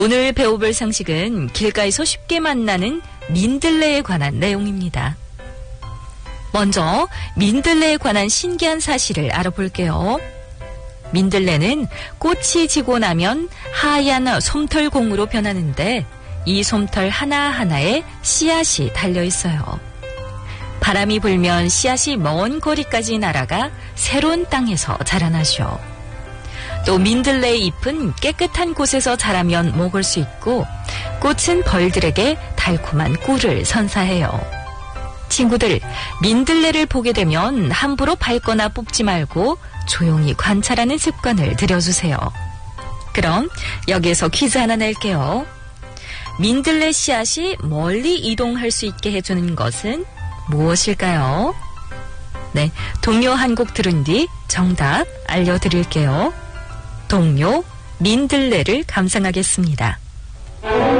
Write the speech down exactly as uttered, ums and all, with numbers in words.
오늘 배워볼 상식은 길가에서 쉽게 만나는 민들레에 관한 내용입니다. 먼저 민들레에 관한 신기한 사실을 알아볼게요. 민들레는 꽃이 지고 나면 하얀 솜털공으로 변하는데 이 솜털 하나하나에 씨앗이 달려있어요. 바람이 불면 씨앗이 먼 거리까지 날아가 새로운 땅에서 자라나죠. 또 민들레의 잎은 깨끗한 곳에서 자라면 먹을 수 있고 꽃은 벌들에게 달콤한 꿀을 선사해요. 친구들, 민들레를 보게 되면 함부로 밟거나 뽑지 말고 조용히 관찰하는 습관을 들여주세요. 그럼 여기에서 퀴즈 하나 낼게요. 민들레 씨앗이 멀리 이동할 수 있게 해주는 것은 무엇일까요? 네, 동요 한 곡 들은 뒤 정답 알려드릴게요. 동요 민들레를 감상하겠습니다.